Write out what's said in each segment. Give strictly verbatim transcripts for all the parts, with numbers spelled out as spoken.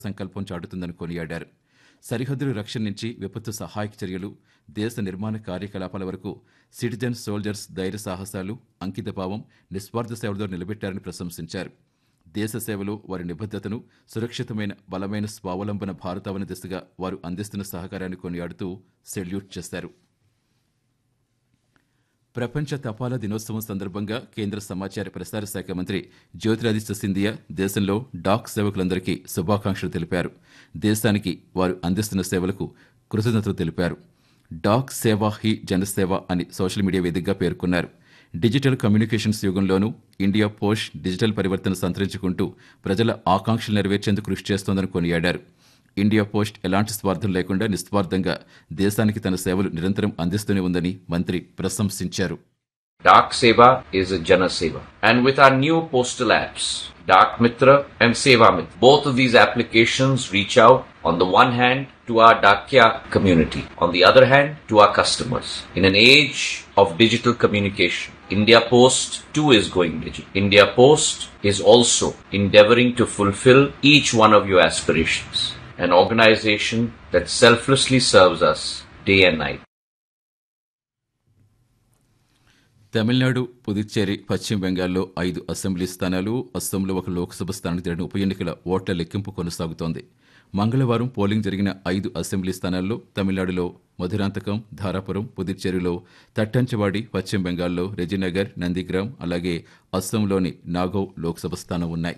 సంకల్పం చాటుతుందని కొనియాడారు. సరిహద్దుల రక్షణ నుంచి విపత్తు సహాయక చర్యలు, దేశ నిర్మాణ కార్యకలాపాల వరకు సిటిజన్ సోల్జర్స్ ధైర్య సాహసాలు, అంకితభావం, నిస్వార్థ సేవలతో నిలబెట్టారని ప్రశంసించారు. దేశ సేవలో వారి నిబద్ధతను, సురక్షితమైన బలమైన స్వావలంబన భారతావని దిశగా వారు అందిస్తున్న సహకారాన్ని కొనియాడుతూ సెల్యూట్ చేశారు. ప్రపంచ తపాలా దినోత్సవం సందర్భంగా కేంద్ర సమాచార ప్రసార శాఖ మంత్రి జ్యోతిరాదిత్య సింధియా దేశంలో డాక్ సేవకులందరికీ శుభాకాంక్షలు తెలిపారు. దేశానికి వారు అందిస్తున్న సేవలకు కృతజ్ఞతలు తెలిపారు. డాక్ సేవా హీ జనసేవ అని సోషల్ మీడియా వేదికగా పేర్కొన్నారు. Digital communications యుగంలోనూ India post digital పరివర్తన సంతరించుకుంటూ ప్రజల ఆకాంక్షలు నెరవేర్చేందుకు కృషి చేస్తోందని కొనియాడారు. ఇండియా పోస్ట్ ఎలాంటి స్వార్థం లేకుండా నిస్వార్థంగా దేశానికి తన సేవలు నిరంతరం అందిస్తూనే ఉందని మంత్రి ప్రశంసించారు. Dak Seva is a Jana Seva. And with our new postal apps, Dak Mitra and Seva Mitra, both of these applications reach out on the one hand to our Dakya community, on the other hand to our customers. In an age of digital communication, India Post too is going digital. India Post is also endeavoring to fulfill each one of your aspirations. An organization that selflessly serves us day and night. Tamil Nadu, Puducherry, పశ్చిమ బెంగాల్లో ఐదు assembly స్థానాలు, అస్సాంలో ఒక లోక్సభ స్థానానికి జరిగిన ఉప ఎన్నికల ఓట్ల లెక్కింపు కొనసాగుతోంది. మంగళవారం పోలింగ్ జరిగిన ఐదు అసెంబ్లీ స్థానాల్లో తమిళనాడులో మధురాంతకం, ధారాపురం, పుదుచ్చేరిలో తట్టంచవాడి, పశ్చిమ బెంగాల్లో రెజినగర్, నందిగ్రామ్, అలాగే అస్సాంలోని నాగౌ లోక్సభ స్థానం ఉన్నాయి.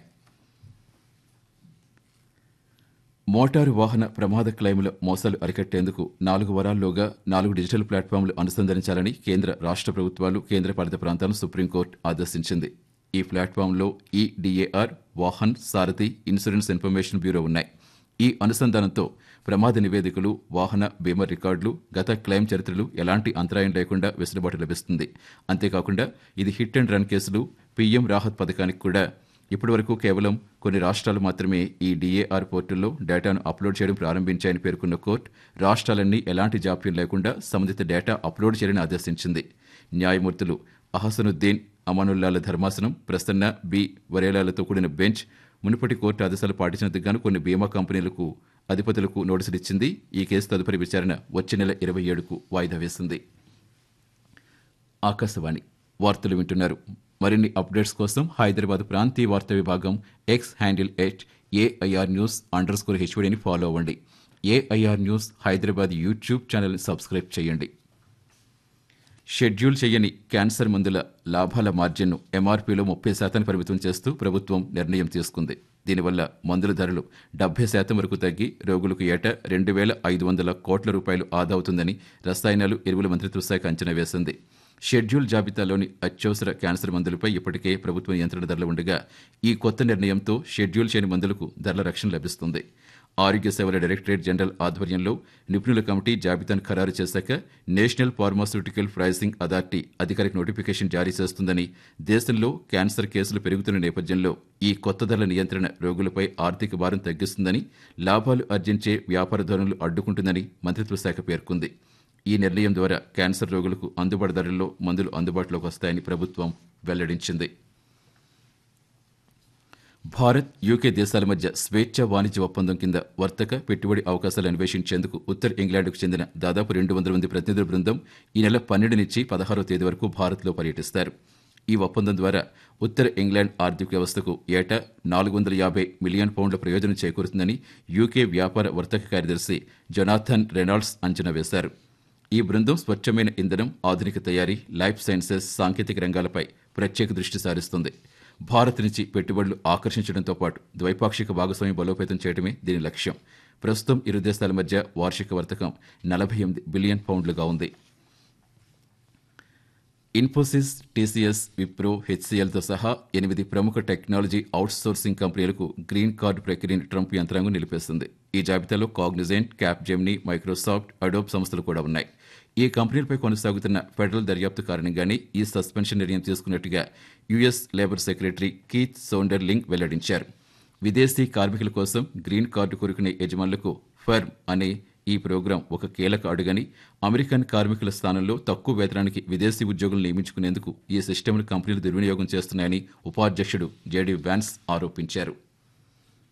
మోటారు వాహన ప్రమాద క్లెయిముల మోసాలు అరికట్టేందుకు నాలుగు వారాల్లోగా నాలుగు డిజిటల్ ప్లాట్ఫామ్లు అనుసంధానించాలని కేంద్ర రాష్ట్ర ప్రభుత్వాలు, కేంద్రపాలిత ప్రాంతాలను సుప్రీంకోర్టు ఆదేశించింది. ఈ ప్లాట్ఫామ్లో ఈ డిఏఆర్, వాహన్ సారథి, ఇన్సూరెన్స్ ఇన్ఫర్మేషన్ బ్యూరో ఉన్నాయి. ఈ అనుసంధానంతో ప్రమాద నివేదికలు, వాహన బీమా రికార్డులు, గత క్లెయిమ్ చరిత్రలు ఎలాంటి అంతరాయం లేకుండా వెసులుబాటు లభిస్తుంది. అంతేకాకుండా ఇది హిట్ అండ్ రన్ కేసులు, పీఎం రాహత్ పథకానికి కూడా ఇప్పటివరకు కేవలం కొన్ని రాష్ట్రాలు మాత్రమే ఈ డిఏఆర్ పోర్టల్లో డేటాను అప్లోడ్ చేయడం ప్రారంభించాయని పేర్కొన్న కోర్టు రాష్ట్రాలన్నీ ఎలాంటి జాప్యం లేకుండా సంబంధిత డేటా అప్లోడ్ చేయాలని ఆదేశించింది. న్యాయమూర్తులు అహసనుద్దీన్ అమానుల్లాల ధర్మాసనం, ప్రసన్న బి వరేలాలతో కూడిన బెంచ్ మునుపటి కోర్టు ఆదేశాలు పాటించినందుకు గాను కొన్ని బీమా కంపెనీలకు అధిపతులకు నోటీసులు ఇచ్చింది. ఈ కేసు తదుపరి విచారణ వచ్చే నెల ఇరవై ఏడుకు వాయిదా వేసింది. ఆకాశవాణి వార్తలు వింటున్నారు. మరిన్ని అప్డేట్స్ కోసం హైదరాబాద్ ప్రాంతీయ వార్తా విభాగం X handle at AIR news under score హెచ్వీడీని follow అవ్వండి. ఏఐఆర్ న్యూస్ హైదరాబాద్ యూట్యూబ్ ఛానల్ని సబ్స్క్రైబ్ చేయండి. షెడ్యూల్ చేయని క్యాన్సర్ మందుల లాభాల మార్జిన్ను ఎంఆర్పీలో ముప్పై శాతాన్ని పరిమితం చేస్తూ ప్రభుత్వం నిర్ణయం తీసుకుంది. దీనివల్ల మందుల ధరలు డెబ్బై శాతం వరకు తగ్గి రోగులకు ఏటా రెండు వేల ఐదు వందల కోట్ల రూపాయలు ఆదా అవుతుందని రసాయనాలు, ఎరువుల మంత్రిత్వ శాఖ అంచనా వేసింది. షెడ్యూల్ జాబితాలోని అత్యవసర క్యాన్సర్ మందులపై ఇప్పటికే ప్రభుత్వ నియంత్రణ ధరలు ఉండగా ఈ కొత్త నిర్ణయంతో షెడ్యూల్ చేయని మందులకు ధరల రక్షణ లభిస్తుంది. ఆరోగ్య సేవల డైరెక్టరేట్ జనరల్ ఆధ్వర్యంలో నిపుణుల కమిటీ జాబితాను ఖరారు చేశాక నేషనల్ ఫార్మాస్యూటికల్ ప్రైసింగ్ అథారిటీ అధికారిక నోటిఫికేషన్ జారీ చేస్తుందని, దేశంలో క్యాన్సర్ కేసులు పెరుగుతున్న నేపథ్యంలో ఈ కొత్త ధరల నియంత్రణ రోగులపై ఆర్థిక భారం తగ్గిస్తుందని, లాభాలు ఆర్జించే వ్యాపార ధోరణులు అడ్డుకుంటుందని మంత్రిత్వ శాఖ పేర్కొంది. ఈ నిర్ణయం ద్వారా క్యాన్సర్ రోగులకు అందుబాటు ధరల్లో మందులు అందుబాటులోకి వస్తాయని ప్రభుత్వం వెల్లడించింది. భారత్, యూకే దేశాల మధ్య స్వేచ్ఛ వాణిజ్య ఒప్పందం కింద వర్తక, పెట్టుబడి అవకాశాలు అన్వేషించేందుకు ఉత్తర ఇంగ్లాండ్కు చెందిన దాదాపు రెండు వందల మంది ప్రతినిధుల బృందం ఈ నెల పన్నెండు నుంచి పదహారవ తేదీ వరకు భారత్లో పర్యటిస్తారు. ఈ ఒప్పందం ద్వారా ఉత్తర ఇంగ్లాండ్ ఆర్థిక వ్యవస్థకు ఏటా నాలుగు వందల యాభై మిలియన్ పౌండ్ల ప్రయోజనం చేకూరుతుందని యూకే వ్యాపార వర్తక కార్యదర్శి జొనాథన్ రెనాల్డ్స్ అంచనా వేశారు. ఈ బృందం స్వచ్ఛమైన ఇంధనం, ఆధునిక తయారీ, లైఫ్ సైన్సెస్, సాంకేతిక రంగాలపై ప్రత్యేక దృష్టి సారిస్తుంది. భారత్ నుంచి పెట్టుబడులు ఆకర్షించడంతో పాటు ద్వైపాక్షిక భాగస్వామ్యం బలోపేతం చేయడమే దీని లక్ష్యం. ప్రస్తుతం ఇరు దేశాల మధ్య వార్షిక వర్తకం నలభై ఎనిమిది బిలియన్ పౌండ్లుగా ఉంది. ఇన్ఫోసిస్, టీసీఎస్, విప్రో, హెచ్సీఎల్తో సహా ఎనిమిది ప్రముఖ టెక్నాలజీ అవుట్సోర్సింగ్ కంపెనీలకు గ్రీన్ కార్డు ప్రక్రియను ట్రంప్ యంత్రాంగం నిలిపేస్తుంది. ఈ జాబితాలో కాగ్నిజెంట్, క్యాప్జెమినీ, మైక్రోసాఫ్ట్, అడోబ్ సంస్థలు కూడా ఉన్నాయి. ఈ కంపెనీలపై కొనసాగుతున్న ఫెడరల్ దర్యాప్తు కారణంగానే ఈ సస్పెన్షన్ నిర్ణయం తీసుకున్నట్టుగా యుఎస్ లేబర్ సెక్రటరీ కీత్ సౌండర్లింగ్ వెల్లడించారు. విదేశీ కార్మికుల కోసం గ్రీన్ కార్డు కోరుకునే యజమానులకు ఫర్మ్ అనే ఈ ప్రోగ్రాం ఒక కీలక అడుగని, అమెరికన్ కార్మికుల స్థానంలో తక్కువ వేతనానికి విదేశీ ఉద్యోగులు నియమించుకునేందుకు ఈ సిస్టమ్ను కంపెనీలు దుర్వినియోగం చేస్తున్నాయని ఉపాధ్యక్షుడు జేడీ వ్యాన్స్ ఆరోపించారు.